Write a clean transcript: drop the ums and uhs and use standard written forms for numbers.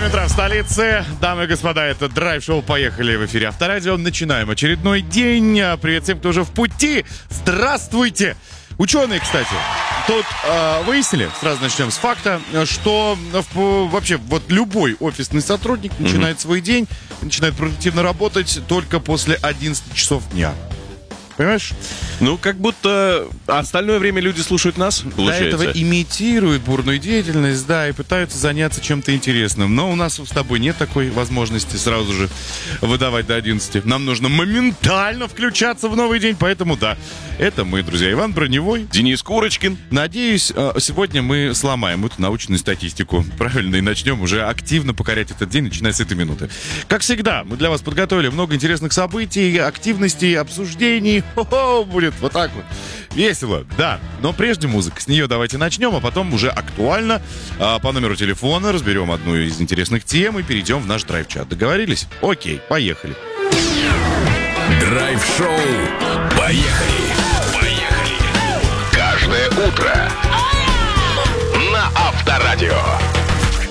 утра в столице. Дамы и господа, это драйв-шоу. Поехали в эфире Авторадио. Начинаем очередной день. Привет всем, кто уже в пути. Здравствуйте. Ученые, кстати, тут выяснили, сразу начнем с факта, что вообще вот любой офисный сотрудник начинает свой день, начинает продуктивно работать только после 11 часов дня. Понимаешь? Ну, как будто остальное время люди слушают нас, получается. До этого имитируют бурную деятельность, да, и пытаются заняться чем-то интересным. Но у нас с тобой нет такой возможности сразу же выдавать до 11. Нам нужно моментально включаться в новый день, поэтому да, это мы, друзья. Иван Броневой. Денис Курочкин. Надеюсь, сегодня мы сломаем эту научную статистику. Правильно, и начнем уже активно покорять этот день, начиная с этой минуты. Как всегда, мы для вас подготовили много интересных событий, активностей, обсуждений. Хо-хо, будет вот так вот. Весело, да. Но прежде музыка. С нее давайте начнем, а потом уже актуально по номеру телефона разберем одну из интересных тем и перейдем в наш драйв-чат. Договорились? Окей, поехали. Драйв-шоу. Поехали. Каждое утро на Авторадио.